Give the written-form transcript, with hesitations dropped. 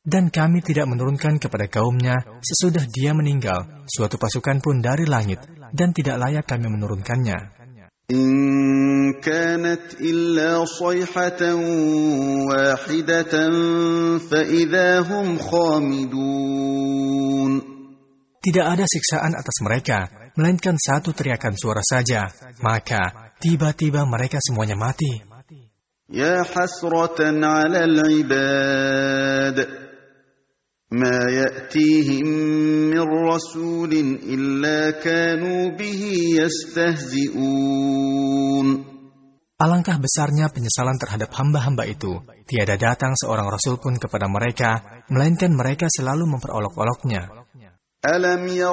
Dan kami tidak menurunkan kepada kaumnya sesudah dia meninggal suatu pasukan pun dari langit, dan tidak layak kami menurunkannya. In kanat illa sayhatan wahidatan fa idza hum khamidun. Tidak ada siksaan atas mereka, melainkan satu teriakan suara saja, maka tiba-tiba mereka semuanya mati. Ya hasratan 'alal 'ibad. ما يأتيهم من رسول إلا كانوا به يستهزئون. Alangkah besarnya penyesalan terhadap hamba-hamba itu. Tiada datang seorang rasul pun kepada mereka, melainkan mereka selalu memperolok-oloknya. Alam